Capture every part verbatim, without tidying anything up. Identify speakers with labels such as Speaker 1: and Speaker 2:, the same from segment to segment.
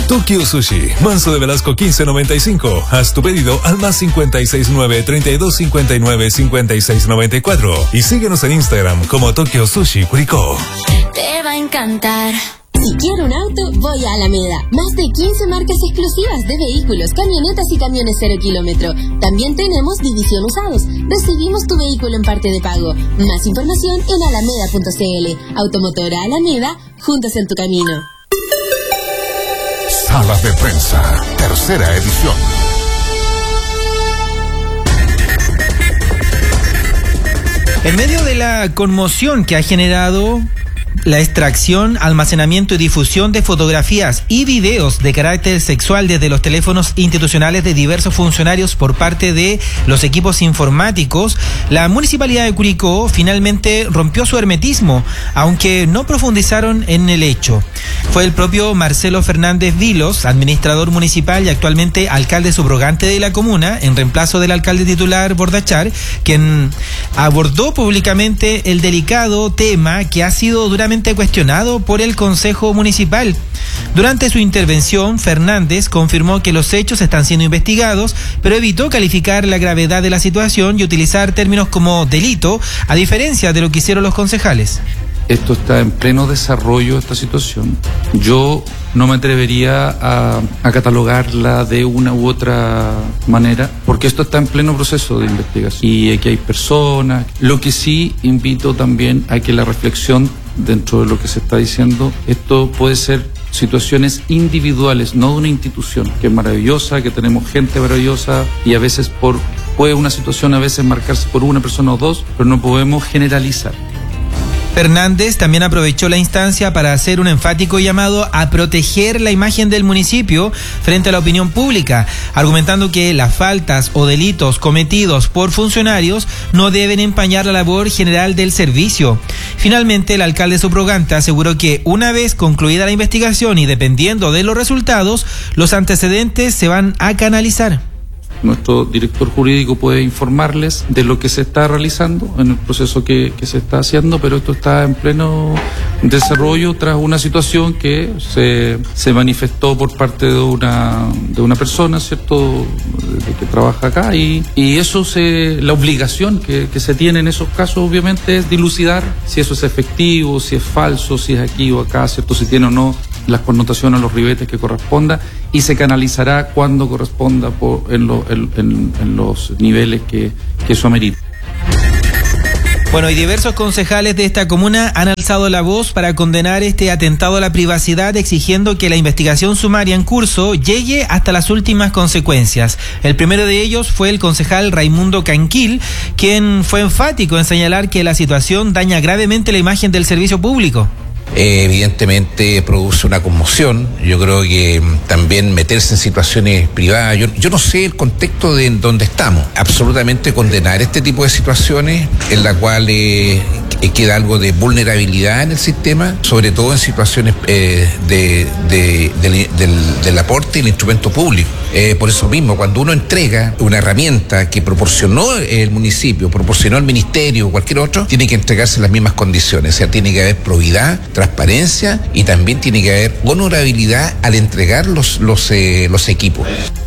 Speaker 1: Tokyo Sushi, Manso de Velasco quince noventa y cinco. Haz tu pedido al más cincuenta y seis nueve, treinta y dos cincuenta y nueve, cincuenta y seis noventa y cuatro. Y síguenos en Instagram como Tokyo Sushi Curicó.
Speaker 2: Te va a encantar.
Speaker 3: Si quiero un auto, voy a Alameda. Más de quince marcas exclusivas de vehículos, camionetas y camiones cero kilómetro. También tenemos división usados. Recibimos tu vehículo en parte de pago. Más información en alameda punto c l. Automotora Alameda, juntos en tu camino.
Speaker 4: Sala de Prensa, tercera edición.
Speaker 5: En medio de la conmoción que ha generado la extracción, almacenamiento y difusión de fotografías y videos de carácter sexual desde los teléfonos institucionales de diversos funcionarios por parte de los equipos informáticos, la Municipalidad de Curicó finalmente rompió su hermetismo, aunque no profundizaron en el hecho. Fue el propio Marcelo Fernández Vilos, administrador municipal y actualmente alcalde subrogante de la comuna, en reemplazo del alcalde titular Bordachar, quien abordó públicamente el delicado tema que ha sido duramente cuestionado por el Consejo Municipal. Durante su intervención, Fernández confirmó que los hechos están siendo investigados, pero evitó calificar la gravedad de la situación y utilizar términos como delito, a diferencia de lo que hicieron los concejales.
Speaker 6: Esto está en pleno desarrollo, esta situación. Yo no me atrevería a, a catalogarla de una u otra manera, porque esto está en pleno proceso de investigación y aquí hay personas. Lo que sí invito también a que la reflexión dentro de lo que se está diciendo, esto puede ser situaciones individuales, no de una institución, que es maravillosa, que tenemos gente maravillosa y a veces por puede una situación a veces marcarse por una persona o dos, pero no podemos generalizar.
Speaker 5: Fernández también aprovechó la instancia para hacer un enfático llamado a proteger la imagen del municipio frente a la opinión pública, argumentando que las faltas o delitos cometidos por funcionarios no deben empañar la labor general del servicio. Finalmente, el alcalde subrogante aseguró que una vez concluida la investigación y dependiendo de los resultados, los antecedentes se van a canalizar.
Speaker 6: Nuestro director jurídico puede informarles de lo que se está realizando en el proceso que, que se está haciendo, pero esto está en pleno desarrollo tras una situación que se, se manifestó por parte de una, de una persona, ¿cierto?, que trabaja acá, y, y eso se, la obligación que, que se tiene en esos casos obviamente es dilucidar si eso es efectivo, si es falso, si es aquí o acá, ¿cierto?, si tiene o no las connotaciones, los ribetes que corresponda, y se canalizará cuando corresponda por, en, lo, en, en, en los niveles que, que eso amerita.
Speaker 5: Bueno, y diversos concejales de esta comuna han alzado la voz para condenar este atentado a la privacidad, exigiendo que la investigación sumaria en curso llegue hasta las últimas consecuencias. El primero de ellos fue el concejal Raimundo Canquil, quien fue enfático en señalar que la situación daña gravemente la imagen del servicio público.
Speaker 7: Eh, evidentemente produce una conmoción. Yo creo que también meterse en situaciones privadas, yo, yo no sé el contexto de donde estamos. Absolutamente condenar este tipo de situaciones en la cual eh, queda algo de vulnerabilidad en el sistema, sobre todo en situaciones eh, de, de, de, de, del, del aporte y el instrumento público. Eh, por eso mismo, cuando uno entrega una herramienta que proporcionó el municipio, proporcionó el ministerio o cualquier otro, tiene que entregarse las mismas condiciones. O sea, tiene que haber probidad, transparencia y también tiene que haber honorabilidad al entregar los, los, eh, los equipos.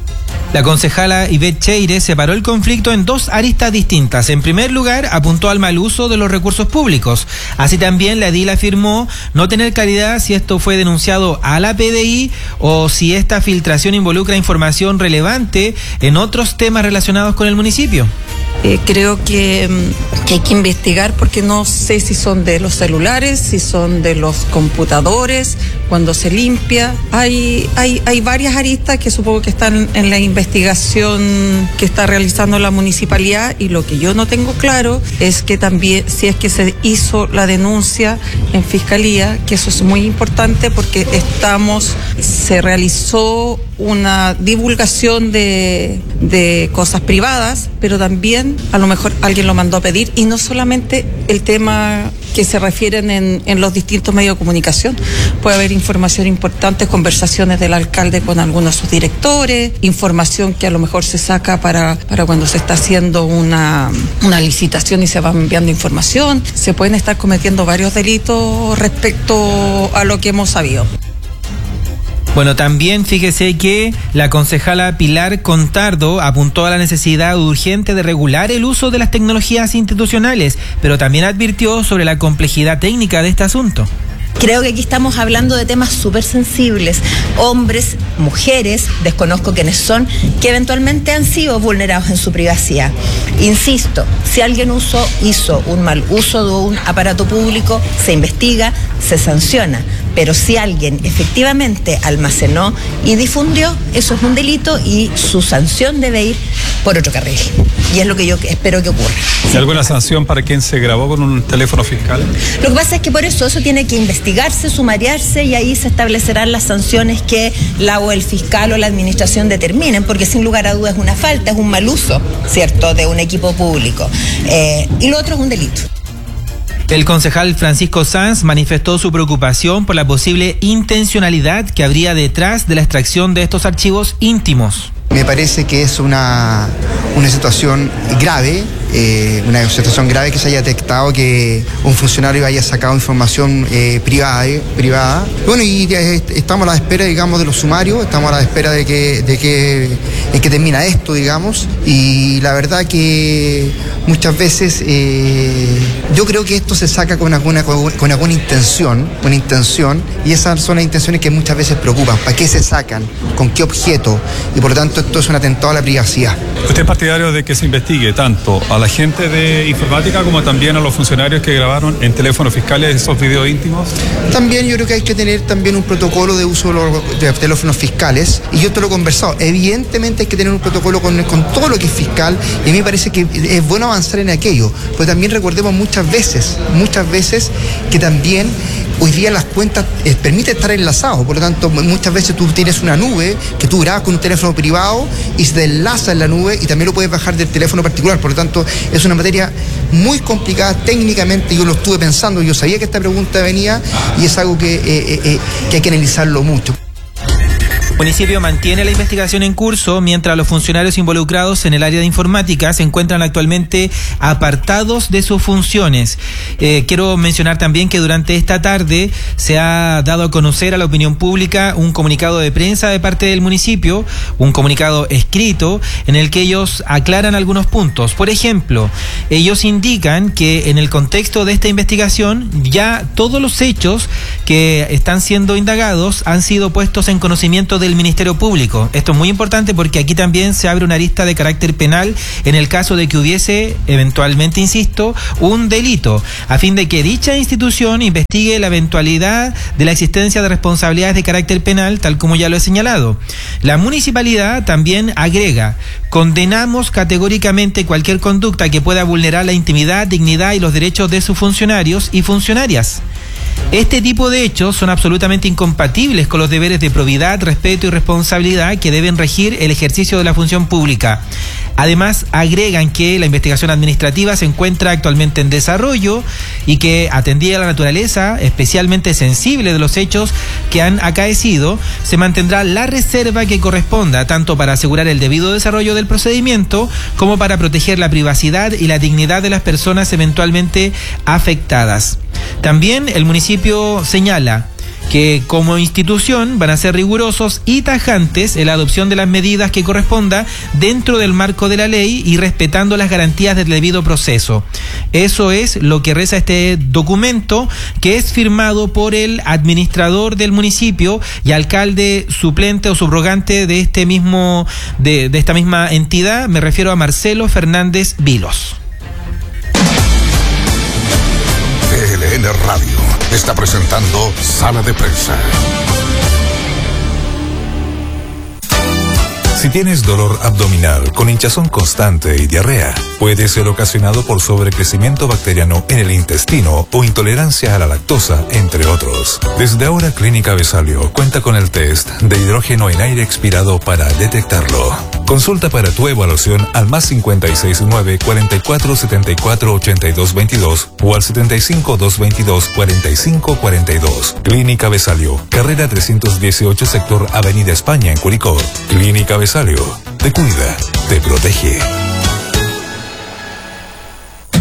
Speaker 5: La concejala Ivette Cheire separó el conflicto en dos aristas distintas. En primer lugar, apuntó al mal uso de los recursos públicos. Así también la edil afirmó no tener claridad si esto fue denunciado a la P D I o si esta filtración involucra información relevante en otros temas relacionados con el municipio.
Speaker 8: Eh, creo que, que hay que investigar porque no sé si son de los celulares, si son de los computadores, cuando se limpia. Hay, hay, hay varias aristas que supongo que están en la investigación que está realizando la municipalidad, y lo que yo no tengo claro es que también si es que se hizo la denuncia en fiscalía, que eso es muy importante porque estamos, se realizó una divulgación de, de cosas privadas, pero también a lo mejor alguien lo mandó a pedir, y no solamente el tema que se refieren en, en los distintos medios de comunicación. Puede haber información importante, conversaciones del alcalde con algunos de sus directores, información que a lo mejor se saca para, para cuando se está haciendo una, una licitación y se va enviando información. Se pueden estar cometiendo varios delitos respecto a lo que hemos sabido.
Speaker 5: Bueno, también fíjese que la concejala Pilar Contardo apuntó a la necesidad urgente de regular el uso de las tecnologías institucionales, pero también advirtió sobre la complejidad técnica de este asunto.
Speaker 9: Creo que aquí estamos hablando de temas súper sensibles, hombres, mujeres, desconozco quiénes son, que eventualmente han sido vulnerados en su privacidad. Insisto, si alguien usó, hizo un mal uso de un aparato público, se investiga, se sanciona, pero si alguien efectivamente almacenó y difundió, eso es un delito y su sanción debe ir por otro carril. Y es lo que yo espero que ocurra.
Speaker 10: ¿Hay alguna sanción para quien se grabó con un teléfono fiscal?
Speaker 9: Lo que pasa es que por eso eso tiene que investigarse, sumariarse y ahí se establecerán las sanciones que la o el fiscal o la administración determinen, porque sin lugar a dudas es una falta, es un mal uso, ¿cierto?, de un equipo público. Eh, y lo otro es un delito.
Speaker 5: El concejal Francisco Sanz manifestó su preocupación por la posible intencionalidad que habría detrás de la extracción de estos archivos íntimos.
Speaker 11: Me parece que es una, una situación grave, eh, una situación grave que se haya detectado que un funcionario haya sacado información eh, privada, eh, privada. Bueno, y eh, estamos a la espera, digamos, de los sumarios, estamos a la espera de que, de que, de que termina esto, digamos, y la verdad que muchas veces eh, yo creo que esto se saca con alguna, con alguna intención, una intención, y esas son las intenciones que muchas veces preocupan. ¿Para qué se sacan? ¿Con qué objeto? Y por lo tanto esto es un atentado a la privacidad.
Speaker 10: ¿Usted es partidario de que se investigue tanto a la gente de informática como también a los funcionarios que grabaron en teléfonos fiscales esos videos íntimos?
Speaker 11: También yo creo que hay que tener también un protocolo de uso de los de teléfonos fiscales, y yo te lo he conversado. Evidentemente hay que tener un protocolo con, con todo lo que es fiscal, y a mí me parece que es bueno avanzar en aquello, pero también recordemos muchas veces, muchas veces que también hoy día las cuentas eh, permiten estar enlazados, por lo tanto muchas veces tú tienes una nube que tú grabas con un teléfono privado y se te enlaza en la nube y también lo puedes bajar del teléfono particular, por lo tanto es una materia muy complicada técnicamente. Yo lo estuve pensando, yo sabía que esta pregunta venía y es algo que, eh, eh, que hay que analizarlo mucho.
Speaker 5: El municipio mantiene la investigación en curso mientras los funcionarios involucrados en el área de informática se encuentran actualmente apartados de sus funciones. Eh, quiero mencionar también que durante esta tarde se ha dado a conocer a la opinión pública un comunicado de prensa de parte del municipio, un comunicado escrito en el que ellos aclaran algunos puntos. Por ejemplo, ellos indican que en el contexto de esta investigación ya todos los hechos que están siendo indagados han sido puestos en conocimiento del Ministerio Público. Esto es muy importante porque aquí también se abre una arista de carácter penal en el caso de que hubiese eventualmente, insisto, un delito, a fin de que dicha institución investigue la eventualidad de la existencia de responsabilidades de carácter penal, tal como ya lo he señalado. La municipalidad también agrega: condenamos categóricamente cualquier conducta que pueda vulnerar la intimidad, dignidad y los derechos de sus funcionarios y funcionarias. Este tipo de hechos son absolutamente incompatibles con los deberes de probidad, respeto y responsabilidad que deben regir el ejercicio de la función pública. Además, agregan que la investigación administrativa se encuentra actualmente en desarrollo y que, atendida a la naturaleza especialmente sensible de los hechos que han acaecido, se mantendrá la reserva que corresponda, tanto para asegurar el debido desarrollo del procedimiento como para proteger la privacidad y la dignidad de las personas eventualmente afectadas. También el municipio señala que como institución van a ser rigurosos y tajantes en la adopción de las medidas que corresponda dentro del marco de la ley y respetando las garantías del debido proceso. Eso es lo que reza este documento, que es firmado por el administrador del municipio y alcalde suplente o subrogante de este mismo de, de esta misma entidad. Me refiero a Marcelo Fernández Vilos.
Speaker 4: T L N Radio está presentando Sala de Prensa.
Speaker 1: Si tienes dolor abdominal con hinchazón constante y diarrea, puede ser ocasionado por sobrecrecimiento bacteriano en el intestino o intolerancia a la lactosa, entre otros. Desde ahora, Clínica Besalio cuenta con el test de hidrógeno en aire expirado para detectarlo. Consulta para tu evaluación al más cincuenta y seis nueve, cuarenta y cuatro, setenta y cuatro, ochenta y dos veintidós o al setenta y cinco, doscientos veintidós, cuarenta y cinco cuarenta y dos. Clínica Besalio, carrera trescientos dieciocho, sector Avenida España en Curicó. Clínica Besalio, te cuida, te protege.
Speaker 12: Toda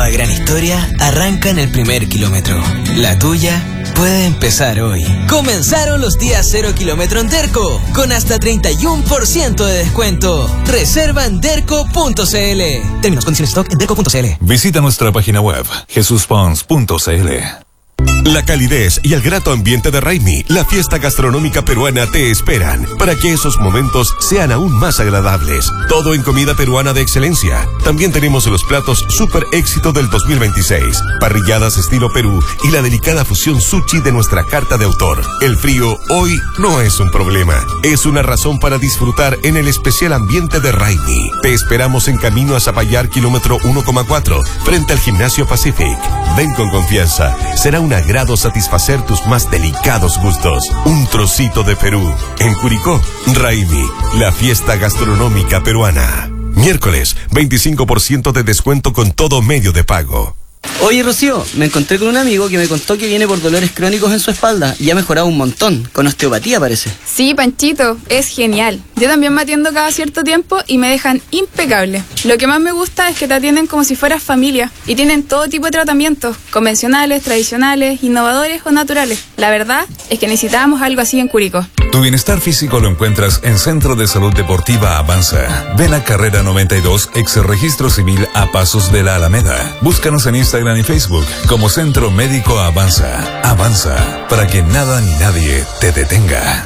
Speaker 12: Toda gran historia arranca en el primer kilómetro. La tuya puede empezar hoy. Comenzaron los días cero kilómetro en Derco, con hasta treinta y uno por ciento de descuento. Reserva en derco punto c l. Términos, condiciones, stock en derco punto c l.
Speaker 1: Visita nuestra página web, jesus pons punto c l.
Speaker 13: La calidez y el grato ambiente de Raimi, la fiesta gastronómica peruana, te esperan para que esos momentos sean aún más agradables. Todo en comida peruana de excelencia. También tenemos los platos super éxito del dos mil veintiséis, parrilladas estilo Perú y la delicada fusión sushi de nuestra carta de autor. El frío hoy no es un problema, es una razón para disfrutar en el especial ambiente de Raimi. Te esperamos en camino a Zapallar, kilómetro uno coma cuatro, frente al Gimnasio Pacific. Ven con confianza, será un agrado satisfacer tus más delicados gustos. Un trocito de Perú. En Curicó, Raimi, la fiesta gastronómica peruana. Miércoles, veinticinco por ciento de descuento con todo medio de pago.
Speaker 14: Oye, Rocío, me encontré con un amigo que me contó que viene por dolores crónicos en su espalda y ha mejorado un montón, con osteopatía parece.
Speaker 15: Sí, Panchito, es genial. Yo también me atiendo cada cierto tiempo y me dejan impecable. Lo que más me gusta es que te atienden como si fueras familia y tienen todo tipo de tratamientos, convencionales, tradicionales, innovadores o naturales. La verdad es que necesitábamos algo así en Curicó.
Speaker 1: Tu bienestar físico lo encuentras en Centro de Salud Deportiva Avanza. Ven a Carrera noventa y dos, ex Registro Civil a pasos de la Alameda. Búscanos en Instagram y Facebook como Centro Médico Avanza. Avanza, para que nada ni nadie te detenga.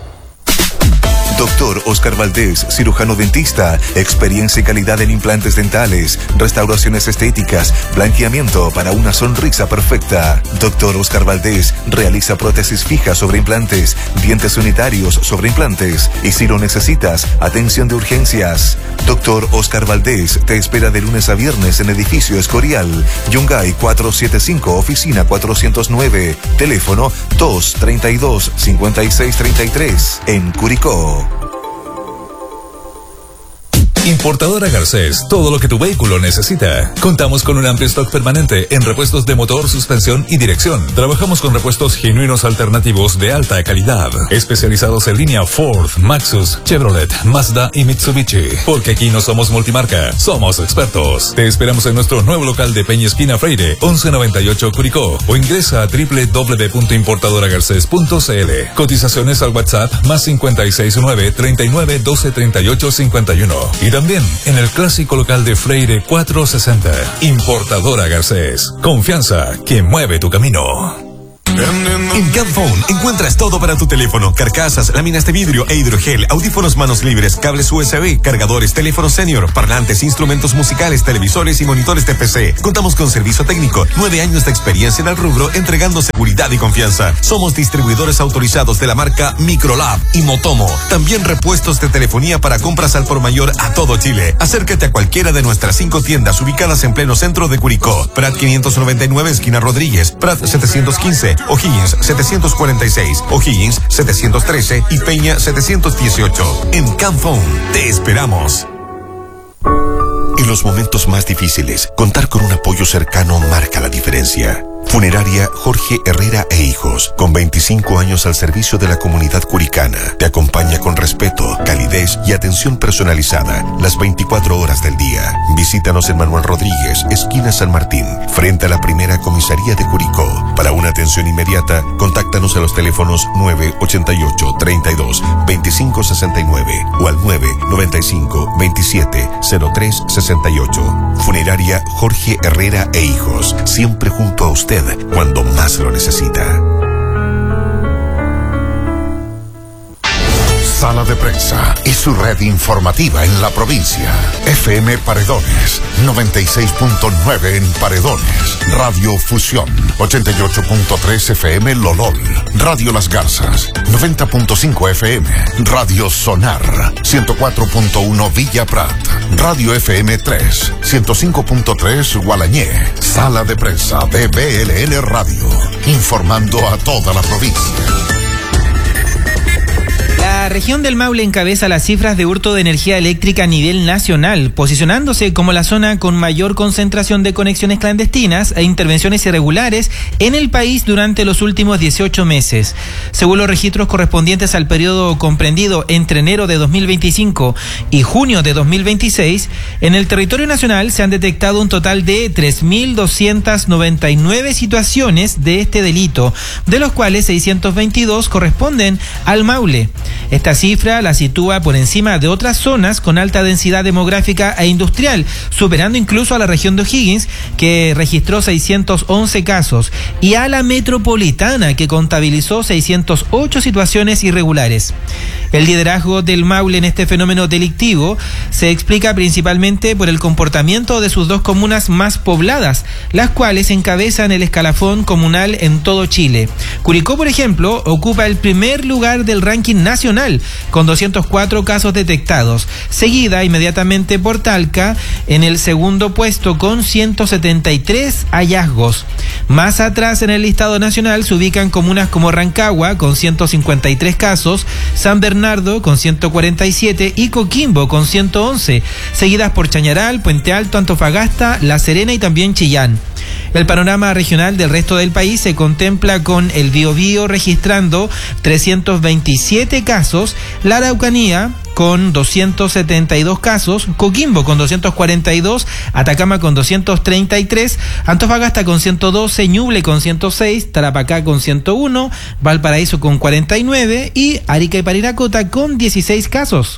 Speaker 16: Doctor Oscar Valdés, cirujano dentista, experiencia y calidad en implantes dentales, restauraciones estéticas, blanqueamiento para una sonrisa perfecta. Doctor Oscar Valdés realiza prótesis fijas sobre implantes, dientes unitarios sobre implantes y si lo necesitas, atención de urgencias. Doctor Oscar Valdés te espera de lunes a viernes en edificio Escorial, Yungay cuatrocientos setenta y cinco, oficina cuatrocientos nueve, teléfono dos treinta y dos, cincuenta y seis treinta y tres, en Curicó.
Speaker 1: Importadora Garcés, todo lo que tu vehículo necesita. Contamos con un amplio stock permanente en repuestos de motor, suspensión y dirección. Trabajamos con repuestos genuinos alternativos de alta calidad, especializados en línea Ford, Maxus, Chevrolet, Mazda y Mitsubishi. Porque aquí no somos multimarca, somos expertos. Te esperamos en nuestro nuevo local de Peña Esquina Freire, once noventa y ocho Curicó, o ingresa a doble u doble u doble u punto importadora garcés punto c l. Cotizaciones al WhatsApp más cincuenta y seis nueve, treinta y nueve, doce, treinta y ocho, cincuenta y uno. Y también en el clásico local de Freire cuatrocientos sesenta. Importadora Garcés. Confianza que mueve tu camino.
Speaker 17: En Camphone encuentras todo para tu teléfono: carcasas, láminas de vidrio e hidrogel, audífonos manos libres, cables U S B, cargadores, teléfonos senior, parlantes, instrumentos musicales, televisores y monitores de P C. Contamos con servicio técnico, nueve años de experiencia en el rubro, entregando seguridad y confianza. Somos distribuidores autorizados de la marca Microlab y Motomo. También repuestos de telefonía para compras al por mayor a todo Chile. Acércate a cualquiera de nuestras cinco tiendas ubicadas en pleno centro de Curicó: Prat quinientos noventa y nueve, esquina Rodríguez; Prat setecientos quince, O'Higgins setecientos cuarenta y seis, O'Higgins setecientos trece y Peña setecientos dieciocho. En Camphone te esperamos.
Speaker 4: En los momentos más difíciles, contar con un apoyo cercano marca la diferencia. Funeraria Jorge Herrera e Hijos, con veinticinco años al servicio de la comunidad curicana, te acompaña con respeto, calidez y atención personalizada las veinticuatro horas del día. Visítanos en Manuel Rodríguez, esquina San Martín, frente a la primera comisaría de Curicó. Para una atención inmediata, contáctanos a los teléfonos nueve ochenta y ocho, treinta y dos, veinticinco sesenta y nueve o al nueve noventa y cinco, veintisiete, cero tres sesenta y ocho. Funeraria Jorge Herrera e Hijos, siempre junto a usted cuando más lo necesita. Sala de Prensa y su red informativa en la provincia. F M Paredones, noventa y seis punto nueve en Paredones. Radio Fusión, ochenta y ocho punto tres F M Lolol. Radio Las Garzas, noventa punto cinco F M. Radio Sonar, ciento cuatro punto uno Villa Prat. Radio F M tres, ciento cinco punto tres Gualañé. Sala de Prensa de B L N Radio, informando a toda la provincia.
Speaker 5: La región del Maule encabeza las cifras de hurto de energía eléctrica a nivel nacional, posicionándose como la zona con mayor concentración de conexiones clandestinas e intervenciones irregulares en el país durante los últimos dieciocho meses. Según los registros correspondientes al periodo comprendido entre enero de dos mil veinticinco y junio de dos mil veintiséis, en el territorio nacional se han detectado un total de tres mil doscientas noventa y nueve situaciones de este delito, de los cuales seiscientos veintidós corresponden al Maule. Esta cifra la sitúa por encima de otras zonas con alta densidad demográfica e industrial, superando incluso a la región de O'Higgins, que registró seiscientos once casos, y a la metropolitana, que contabilizó seiscientas ocho situaciones irregulares. El liderazgo del Maule en este fenómeno delictivo se explica principalmente por el comportamiento de sus dos comunas más pobladas, las cuales encabezan el escalafón comunal en todo Chile. Curicó, por ejemplo, ocupa el primer lugar del ranking nacional con doscientos cuatro casos detectados, seguida inmediatamente por Talca en el segundo puesto con ciento setenta y tres hallazgos. Más atrás en el listado nacional se ubican comunas como Rancagua con ciento cincuenta y tres casos, San Bernardo con ciento cuarenta y siete y Coquimbo con ciento once, seguidas por Chañaral, Puente Alto, Antofagasta, La Serena y también Chillán. El panorama regional del resto del país se contempla con el Biobío registrando trescientos veintisiete casos, la Araucanía con doscientos setenta y dos casos, Coquimbo con doscientos cuarenta y dos, Atacama con doscientos treinta y tres, Antofagasta con ciento doce, Ñuble con ciento seis, Tarapacá con ciento uno, Valparaíso con cuarenta y nueve y Arica y Parinacota con dieciséis casos.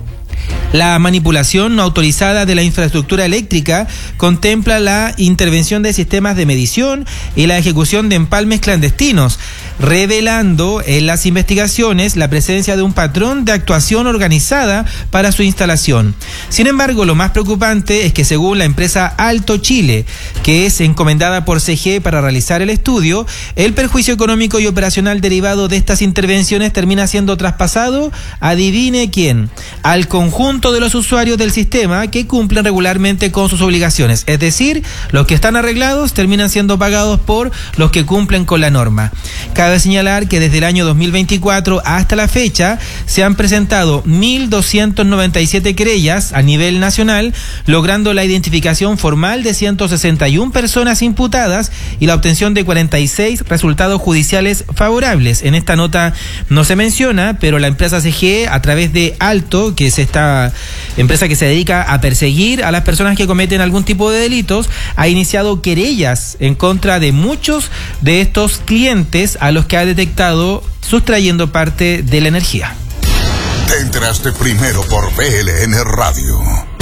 Speaker 5: La manipulación no autorizada de la infraestructura eléctrica contempla la intervención de sistemas de medición y la ejecución de empalmes clandestinos, revelando en las investigaciones la presencia de un patrón de actuación organizada para su instalación. Sin embargo, lo más preocupante es que según la empresa Alto Chile, que es encomendada por C G E para realizar el estudio, el perjuicio económico y operacional derivado de estas intervenciones termina siendo traspasado, adivine quién, al conjunto de los usuarios del sistema que cumplen regularmente con sus obligaciones. Es decir, los que están arreglados terminan siendo pagados por los que cumplen con la norma. Cabe señalar que desde el año dos mil veinticuatro hasta la fecha se han presentado mil doscientas noventa y siete querellas a nivel nacional, logrando la identificación formal de ciento sesenta y una personas imputadas y la obtención de cuarenta y seis resultados judiciales favorables. En esta nota no se menciona, pero la empresa C G E, a través de Alto, que es esta empresa que se dedica a perseguir a las personas que cometen algún tipo de delitos, ha iniciado querellas en contra de muchos de estos clientes a los que ha detectado sustrayendo parte de la energía.
Speaker 18: Te enteraste primero por B L N Radio.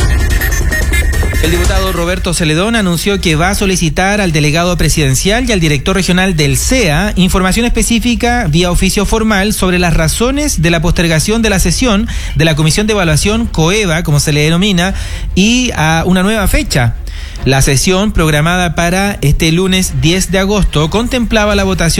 Speaker 5: El diputado Roberto Celedón anunció que va a solicitar al delegado presidencial y al director regional del C E A información específica vía oficio formal sobre las razones de la postergación de la sesión de la Comisión de Evaluación COEVA, como se le denomina, y a una nueva fecha. La sesión programada para este lunes diez de agosto contemplaba la votación